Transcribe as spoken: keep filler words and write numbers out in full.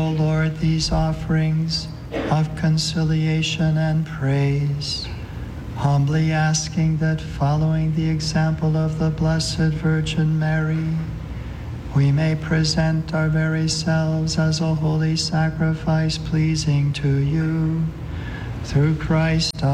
O Lord, these offerings of conciliation and praise, humbly asking that, following the example of the Blessed Virgin Mary, we may present our very selves as a holy sacrifice pleasing to you, through Christ our